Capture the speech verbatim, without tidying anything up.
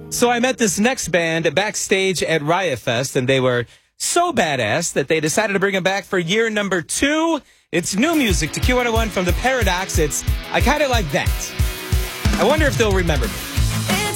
So I met this next band backstage at Riot Fest, and they were so badass that they decided to bring them back for year number two. It's new music to Q one oh one from The Paradox. It's I Kinda Like That. I wonder if they'll remember me.